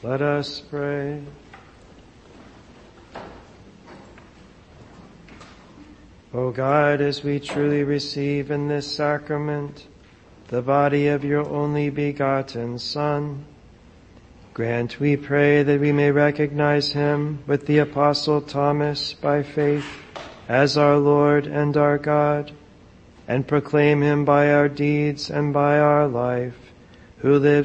Let us pray. O God, as we truly receive in this sacrament the body of your only begotten Son, grant, we pray, that we may recognize him with the Apostle Thomas by faith as our Lord and our God, and proclaim him by our deeds and by our life, who lives